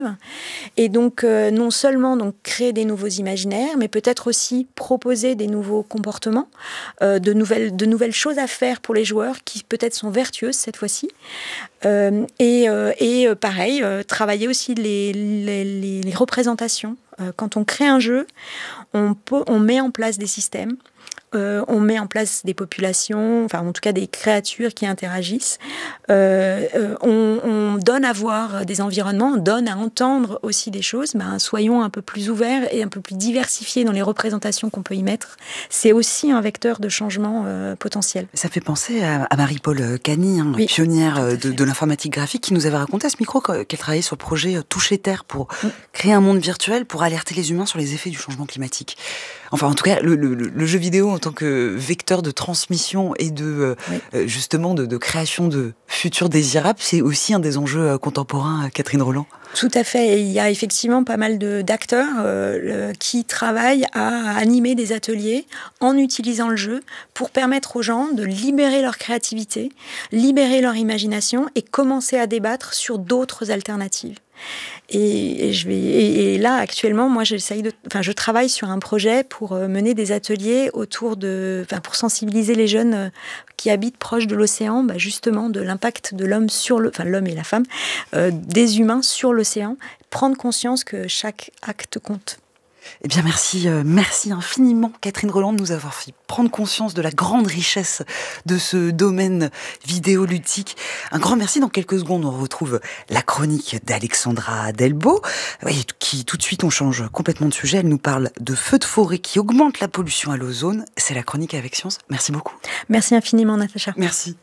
Et donc, non seulement donc, créer des nouveaux imaginaires, mais peut-être aussi proposer des nouveaux comportements, de nouvelles choses à faire pour les joueurs qui peut-être sont vertueuses cette fois-ci. Pareil, travailler aussi les représentations. Quand on crée un jeu, on met en place des systèmes. On met en place des populations, enfin en tout cas des créatures qui interagissent. On donne à voir des environnements, on donne à entendre aussi des choses. Soyons un peu plus ouverts et un peu plus diversifiés dans les représentations qu'on peut y mettre. C'est aussi un vecteur de changement potentiel. Ça fait penser à Marie-Paule Cany, oui, pionnière de l'informatique graphique, qui nous avait raconté à ce micro qu'elle travaillait sur le projet Toucher Terre pour créer un monde virtuel pour alerter les humains sur les effets du changement climatique. Enfin, en tout cas, le jeu vidéo en tant que vecteur de transmission et justement de création de futurs désirables, c'est aussi un des enjeux contemporains, Catherine Rolland. Tout à fait. Et il y a effectivement pas mal d'acteurs qui travaillent à animer des ateliers en utilisant le jeu pour permettre aux gens de libérer leur créativité, libérer leur imagination et commencer à débattre sur d'autres alternatives. Et là, actuellement, moi, je travaille sur un projet pour mener des ateliers pour sensibiliser les jeunes qui habitent proche de l'océan, justement, de l'impact de l'homme l'homme et la femme, des humains sur l'océan, prendre conscience que chaque acte compte. Eh bien, merci infiniment, Catherine Rolland, de nous avoir fait prendre conscience de la grande richesse de ce domaine vidéoludique. Un grand merci. Dans quelques secondes, on retrouve la chronique d'Alexandra Delbo, qui, tout de suite, on change complètement de sujet. Elle nous parle de feux de forêt qui augmentent la pollution à l'ozone. C'est la chronique avec Science. Merci beaucoup. Merci infiniment, Natacha. Merci.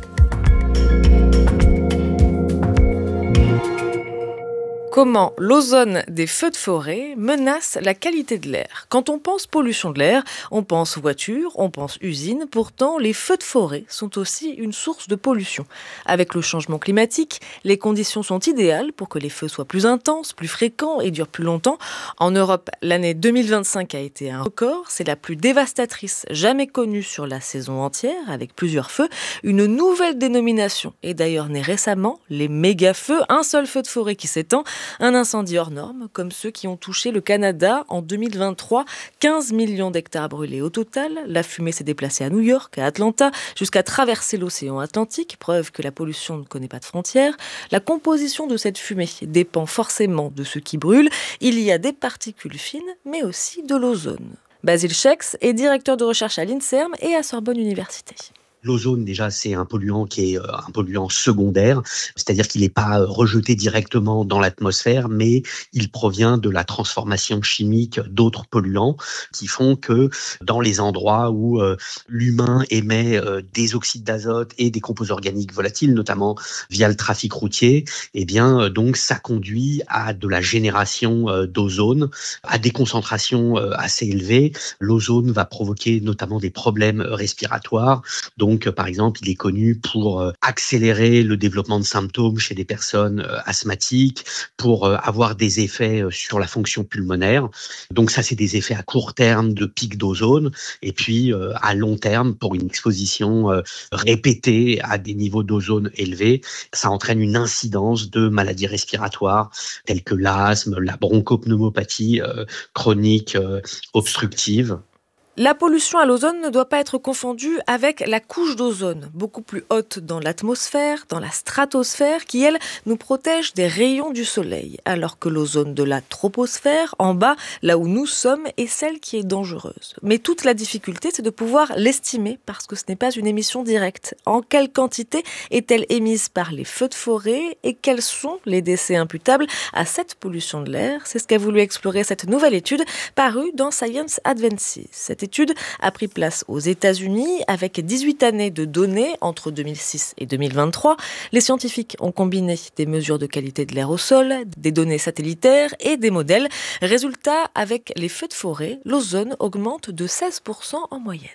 Comment l'ozone des feux de forêt menace la qualité de l'air. Quand on pense pollution de l'air, on pense voiture, on pense usine. Pourtant, les feux de forêt sont aussi une source de pollution. Avec le changement climatique, les conditions sont idéales pour que les feux soient plus intenses, plus fréquents et durent plus longtemps. En Europe, l'année 2025 a été un record. C'est la plus dévastatrice jamais connue sur la saison entière, avec plusieurs feux. Une nouvelle dénomination est d'ailleurs née récemment, les méga-feux. Un seul feu de forêt qui s'étend. Un incendie hors norme, comme ceux qui ont touché le Canada en 2023. 15 millions d'hectares brûlés au total. La fumée s'est déplacée à New York, à Atlanta, jusqu'à traverser l'océan Atlantique, preuve que la pollution ne connaît pas de frontières. La composition de cette fumée dépend forcément de ce qui brûle. Il y a des particules fines, mais aussi de l'ozone. Basile Schex est directeur de recherche à l'INSERM et à Sorbonne Université. L'ozone, déjà, c'est un polluant qui est un polluant secondaire, c'est-à-dire qu'il n'est pas rejeté directement dans l'atmosphère, mais il provient de la transformation chimique d'autres polluants qui font que dans les endroits où l'humain émet des oxydes d'azote et des composés organiques volatiles, notamment via le trafic routier, eh bien, donc, ça conduit à de la génération d'ozone, à des concentrations assez élevées. L'ozone va provoquer notamment des problèmes respiratoires. Donc, par exemple, il est connu pour accélérer le développement de symptômes chez des personnes asthmatiques, pour avoir des effets sur la fonction pulmonaire. Donc ça, c'est des effets à court terme de pic d'ozone. Et puis, à long terme, pour une exposition répétée à des niveaux d'ozone élevés, ça entraîne une incidence de maladies respiratoires telles que l'asthme, la bronchopneumopathie chronique obstructive. La pollution à l'ozone ne doit pas être confondue avec la couche d'ozone, beaucoup plus haute dans l'atmosphère, dans la stratosphère, qui, elle, nous protège des rayons du soleil, alors que l'ozone de la troposphère, en bas, là où nous sommes, est celle qui est dangereuse. Mais toute la difficulté, c'est de pouvoir l'estimer, parce que ce n'est pas une émission directe. En quelle quantité est-elle émise par les feux de forêt et quels sont les décès imputables à cette pollution de l'air? C'est ce qu'a voulu explorer cette nouvelle étude parue dans Science Advances. Cette étude a pris place aux États-Unis avec 18 années de données entre 2006 et 2023. Les scientifiques ont combiné des mesures de qualité de l'air au sol, des données satellitaires et des modèles. Résultat, avec les feux de forêt, l'ozone augmente de 16% en moyenne.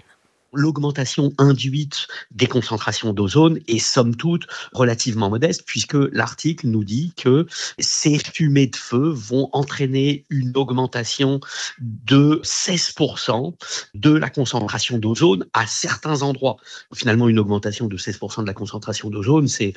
l'augmentation induite des concentrations d'ozone est somme toute relativement modeste, puisque l'article nous dit que ces fumées de feu vont entraîner une augmentation de 16% de la concentration d'ozone à certains endroits. Finalement, une augmentation de 16% de la concentration d'ozone, c'est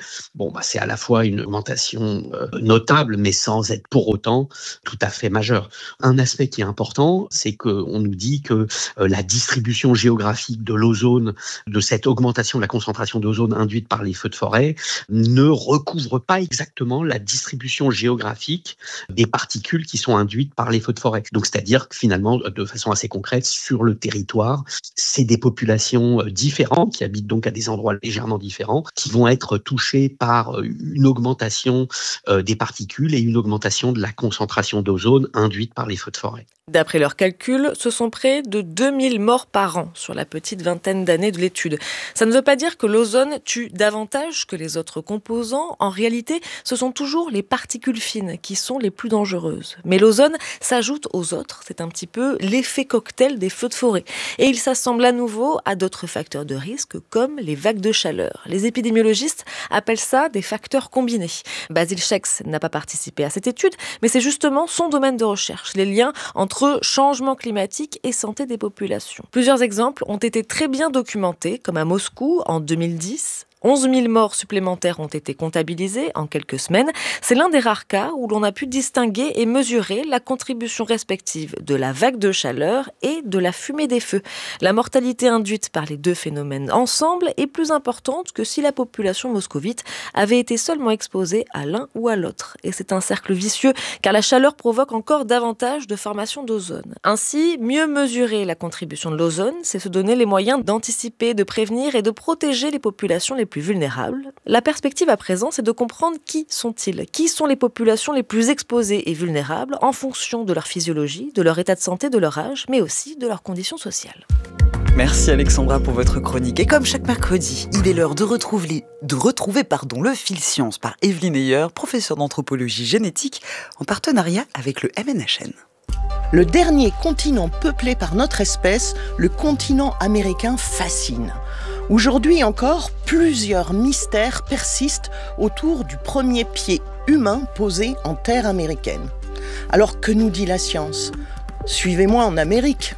à la fois une augmentation notable, mais sans être pour autant tout à fait majeure. Un aspect qui est important, c'est qu'on nous dit que la distribution géographique de l'ozone, de cette augmentation de la concentration d'ozone induite par les feux de forêt, ne recouvre pas exactement la distribution géographique des particules qui sont induites par les feux de forêt. Donc, c'est-à-dire que finalement, de façon assez concrète, sur le territoire, c'est des populations différentes qui habitent donc à des endroits légèrement différents, qui vont être touchées par une augmentation des particules et une augmentation de la concentration d'ozone induite par les feux de forêt. D'après leurs calculs, ce sont près de 2000 morts par an sur la petite vingtaine d'années de l'étude. Ça ne veut pas dire que l'ozone tue davantage que les autres composants. En réalité, ce sont toujours les particules fines qui sont les plus dangereuses. Mais l'ozone s'ajoute aux autres. C'est un petit peu l'effet cocktail des feux de forêt. Et il s'assemble à nouveau à d'autres facteurs de risque comme les vagues de chaleur. Les épidémiologistes appellent ça des facteurs combinés. Basil Schex n'a pas participé à cette étude, mais c'est justement son domaine de recherche, les liens entre changement climatique et santé des populations. Plusieurs exemples ont été très bien documentés, comme à Moscou en 2010. 11 000 morts supplémentaires ont été comptabilisées en quelques semaines. C'est l'un des rares cas où l'on a pu distinguer et mesurer la contribution respective de la vague de chaleur et de la fumée des feux. La mortalité induite par les deux phénomènes ensemble est plus importante que si la population moscovite avait été seulement exposée à l'un ou à l'autre. Et c'est un cercle vicieux car la chaleur provoque encore davantage de formation d'ozone. Ainsi, mieux mesurer la contribution de l'ozone, c'est se donner les moyens d'anticiper, de prévenir et de protéger les populations les plus vulnérables. La perspective à présent, c'est de comprendre qui sont-ils, qui sont les populations les plus exposées et vulnérables en fonction de leur physiologie, de leur état de santé, de leur âge, mais aussi de leurs conditions sociales. Merci Alexandra pour votre chronique. Et comme chaque mercredi, il est l'heure de retrouver le fil science par Evelyne Heyer, professeure d'anthropologie génétique, en partenariat avec le MNHN. Le dernier continent peuplé par notre espèce, le continent américain, fascine. Aujourd'hui encore, plusieurs mystères persistent autour du premier pied humain posé en terre américaine. Alors que nous dit la science ? Suivez-moi en Amérique.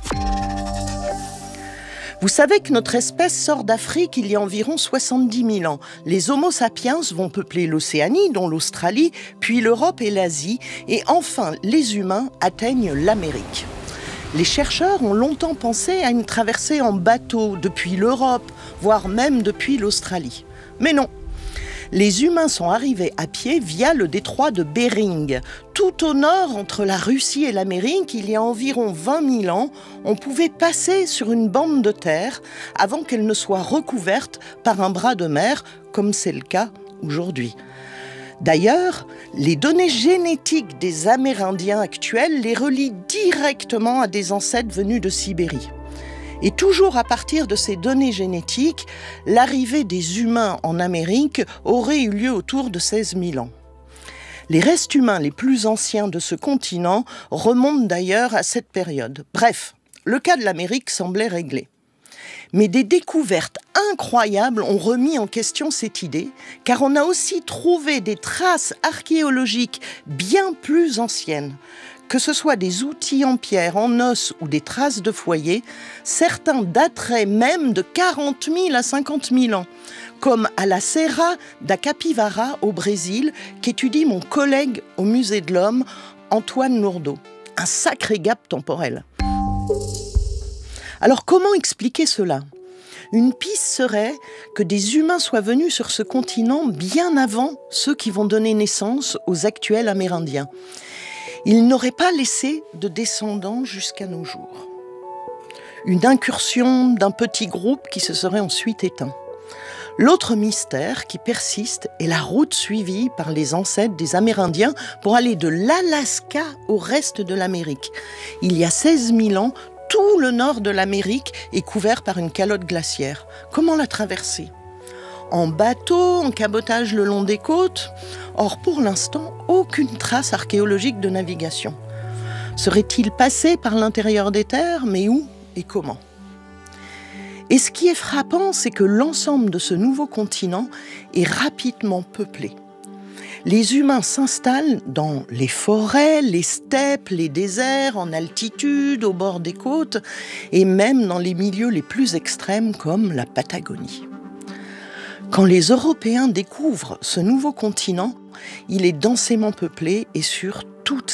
Vous savez que notre espèce sort d'Afrique il y a environ 70 000 ans. Les Homo sapiens vont peupler l'Océanie, dont l'Australie, puis l'Europe et l'Asie, et enfin les humains atteignent l'Amérique. Les chercheurs ont longtemps pensé à une traversée en bateau depuis l'Europe, voire même depuis l'Australie. Mais non, les humains sont arrivés à pied via le détroit de Bering. Tout au nord, entre la Russie et l'Amérique, il y a environ 20 000 ans, on pouvait passer sur une bande de terre avant qu'elle ne soit recouverte par un bras de mer, comme c'est le cas aujourd'hui. D'ailleurs, les données génétiques des Amérindiens actuels les relient directement à des ancêtres venus de Sibérie. Et toujours à partir de ces données génétiques, l'arrivée des humains en Amérique aurait eu lieu autour de 16 000 ans. Les restes humains les plus anciens de ce continent remontent d'ailleurs à cette période. Bref, le cas de l'Amérique semblait réglé. Mais des découvertes incroyables ont remis en question cette idée, car on a aussi trouvé des traces archéologiques bien plus anciennes. Que ce soit des outils en pierre, en os ou des traces de foyer, certains dateraient même de 40 000 à 50 000 ans, comme à la Serra da Capivara au Brésil, qu'étudie mon collègue au Musée de l'Homme, Antoine Lourdeau. Un sacré gap temporel. Alors comment expliquer cela ? Une piste serait que des humains soient venus sur ce continent bien avant ceux qui vont donner naissance aux actuels Amérindiens. Ils n'auraient pas laissé de descendants jusqu'à nos jours. Une incursion d'un petit groupe qui se serait ensuite éteint. L'autre mystère qui persiste est la route suivie par les ancêtres des Amérindiens pour aller de l'Alaska au reste de l'Amérique. Il y a 16 000 ans, tout le nord de l'Amérique est couvert par une calotte glaciaire. Comment la traverser ? En bateau, en cabotage le long des côtes ? Or, pour l'instant, aucune trace archéologique de navigation. Serait-il passé par l'intérieur des terres ? Mais où et comment ? Et ce qui est frappant, c'est que l'ensemble de ce nouveau continent est rapidement peuplé. Les humains s'installent dans les forêts, les steppes, les déserts, en altitude, au bord des côtes, et même dans les milieux les plus extrêmes comme la Patagonie. Quand les Européens découvrent ce nouveau continent, il est densément peuplé et sur toutes